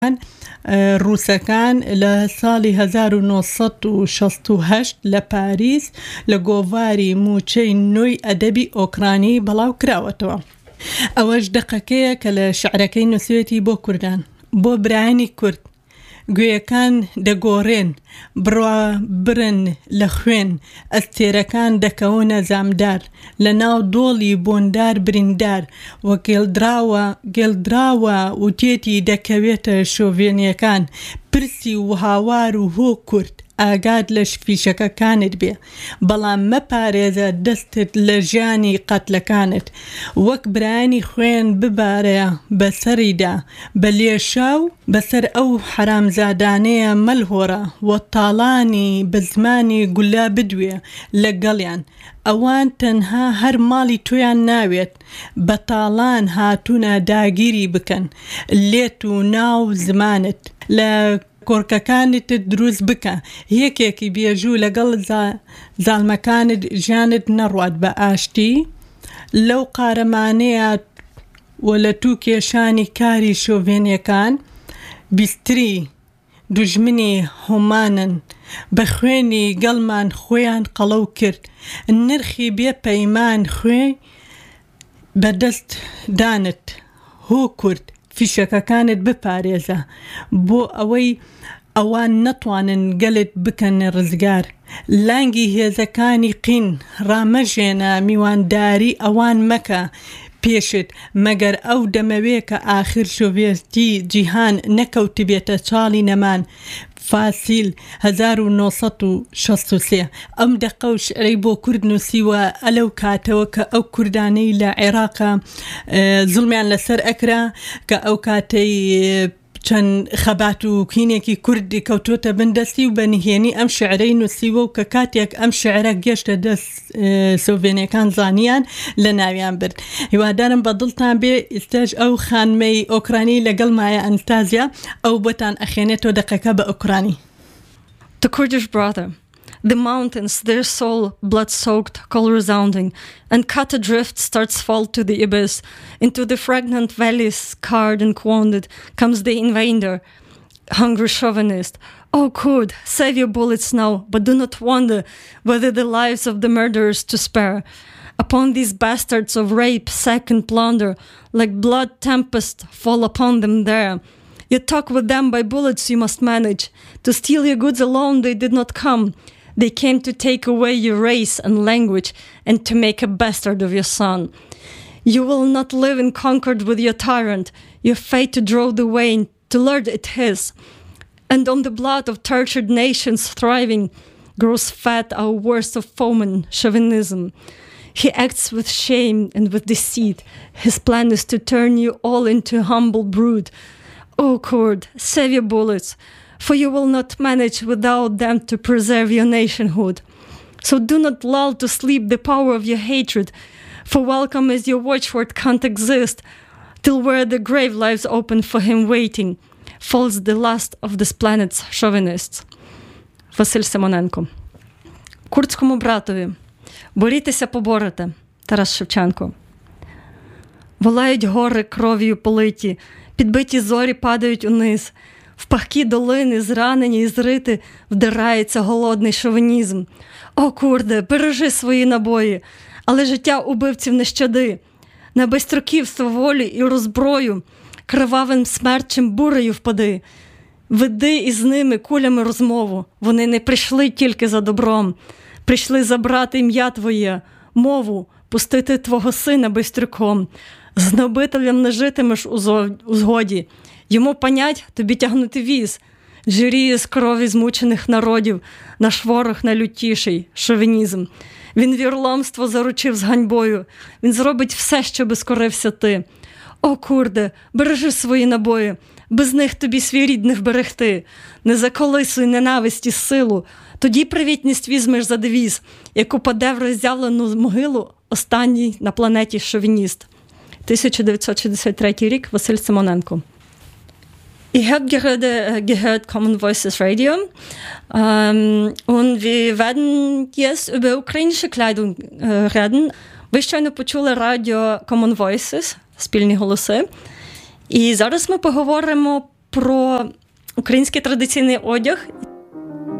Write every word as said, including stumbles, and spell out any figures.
ڕووسەکان لە ساڵی هەزار و نۆسەد و شەست و هەشت لە پاریس لە گۆڤاری موچەی نوێی ئەدەبی ئۆکرانی بەڵاو کراوەتەوە. ئەوەش دەقەکەیە کە لە شعرەکەی نووسێتی بۆ کوردان، بۆ برایانی کورد. گوێیەکان دەگۆڕێن، بڕوا برن لە خوێن، ئەستێرەکان دەکەونە زامدار، لە ناو دۆڵی بۆندار بریندار، وە گێڵدراوە گێڵدراوە و تێتی دەکەوێتە شۆڤێنیەکان، پرسی و هاوار و هۆ کورد، ئاگاد لە فیشەکەکانت بێ، بەڵام مەپارێزە دەستت لە ژیانی قەتلەکانت، وەک برانی خوێن ببارە بەسەریدا، بە لێشاو بەسەر ئەو حرامزادانەیە مەلهۆڕە، وە تاڵانی بە زمانی گولا بدوێ لەگەڵیان، ئەوان تەنها هەر ماڵی تۆیان ناوێت، بە تاڵان هاتوونە داگیری بکەن، لێت و ناو زمانت لە کۆرکەکانتت دروست بکە، یەکێکی بێژوو لەگەڵ زاڵمەکانت ژیانت نەڕوات بە ئاشتی، لەو قارەمانەیە وە لە توو کێشانی کاری شۆڤێنیەکان، بیستری دوژمنی هۆمانن، بە خوێنی گەڵمان خۆیان قەڵەو کرد، نرخی بێ پەیمان خوێ بەدەست دانت، هۆ کورد فیشەکەکانت بپارێزە، بۆ ئەوەی ئەوان نەتوانن گەلت بکەن ڕزگار، لانگی هێزەکانی قین ڕامەژێنە، میوانداری ئەوان مەکە پێشت، مەگەر ئەو دەمەوێ کە ئاخر شۆڤێتی جیهان نەکەوتبێتە چاڵی نەمان. فاسیل هەزار و نۆسەد و شەست و سێ. ئەم دەقە و شعرەی بۆ کورد نووسیوە ئەلەو کاتەوە کە ئەو کوردانەی لە عێراقا زوڵمیان لەسەر ئەکرا، کە ئەو کاتەی چەند خەبات و کینێکی کوردی کەوتۆتە بندەستی و بەنهێنی ئەم شعرەی نووسیوە و کە کاتێک ئەم شعرە گەشتە دەست سۆڤێنیەکان زانیان لە ناویان برد. هیوادارم بە دڵتان بێ ئێستاش ئەو خانمەی ئۆکرانی لەگەڵ مایە ئەنستازیا ئەو بۆتان ئەخێنێتەوە دەقەکە بە ئۆکرانی. The Kurdish brother. The mountains, their soul blood-soaked, call-resounding, and cut adrift starts fall to the abyss. Into the fragrant valleys, scarred and wounded, comes the invader, hungry chauvinist. Oh, Kurd, save your bullets now, but do not wonder whether the lives of the murderers to spare. Upon these bastards of rape, sack and plunder, like blood tempest, fall upon them there. You talk with them by bullets you must manage. To steal your goods alone they did not come. They came to take away your race and language and to make a bastard of your son. You will not live in concord with your tyrant, your fate to draw the wain, to lord it his. And on the blood of tortured nations thriving grows fat our worst of foemen, chauvinism. He acts with shame and with deceit. His plan is to turn you all into humble brood. O Kurd, save your bullets, for you will not manage without them to preserve your nationhood. So do not lull to sleep the power of your hatred, for welcome is your watchword can't exist, till where the grave lies open for him waiting, falls the last of this planet's chauvinists. Василь Симоненко. Курдському братові. Борітеся, поборете. Тарас Шевченко. Волають гори кров'ю политі, підбиті зорі падають униз. В пахкі долини, зранені і зрити, вдирається голодний шовінізм. О, курде, бережи свої набої, але життя убивців не щади. На безстроківство волі і розброю, кривавим смерчем бурею впади. Веди із ними кулями розмову, вони не прийшли тільки за добром. Прийшли забрати ім'я твоє, мову, пустити твого сина бистрюком. З гнобителем не житимеш у згоді, йому панять тобі тягнути віз. Жиріє з крові змучених народів, наш ворог найлютіший – шовінізм. Він вірломство заручив з ганьбою, він зробить все, щоби скорився ти. О, курде, бережи свої набої, без них тобі свій рідних берегти. Не заколисуй ненависті силу, тоді привітність візьмеш за девіз, як упаде в роззявлену могилу останній на планеті шовініст. тисяча дев'ятсот шістдесят третій рік, Василь Симоненко. Ihr habt gerade gehört Common Voices Radio ähm, und wir werden jetzt über ukrainische Kleidung äh, reden. Ви щойно почули радіо Common Voices, спільні голоси. І зараз ми поговоримо про український традиційний одяг,